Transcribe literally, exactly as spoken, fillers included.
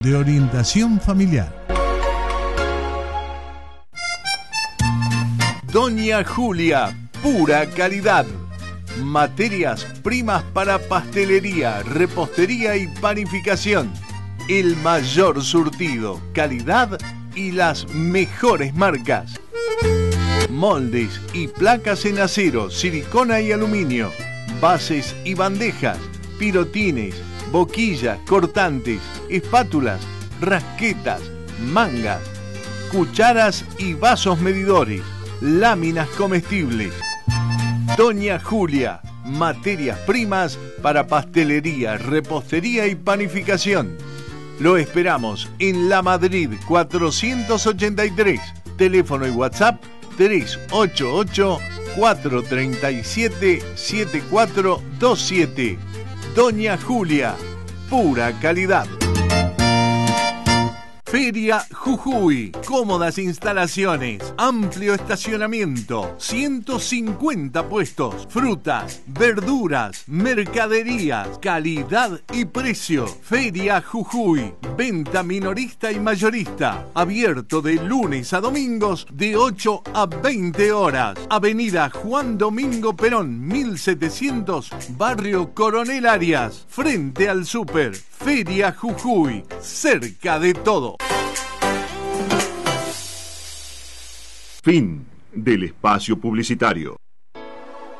de orientación familiar. Doña Julia, pura calidad. Materias primas para pastelería, repostería y panificación. El mayor surtido, calidad y las mejores marcas. Moldes y placas en acero, silicona y aluminio. Bases y bandejas, pirotines, boquillas, cortantes, espátulas, rasquetas, mangas, cucharas y vasos medidores, láminas comestibles. Doña Julia, materias primas para pastelería, repostería y panificación. Lo esperamos en La Madrid cuatrocientos ochenta y tres, teléfono y WhatsApp tres ocho ocho, cuatro tres siete, siete cuatro dos siete. Doña Julia, pura calidad. Feria Jujuy, cómodas instalaciones, amplio estacionamiento, ciento cincuenta puestos, frutas, verduras, mercaderías, calidad y precio. Feria Jujuy, venta minorista y mayorista, abierto de lunes a domingos de ocho a veinte horas. Avenida Juan Domingo Perón, mil setecientos, Barrio Coronel Arias, frente al Súper. Feria Jujuy, cerca de todo. Fin del espacio publicitario.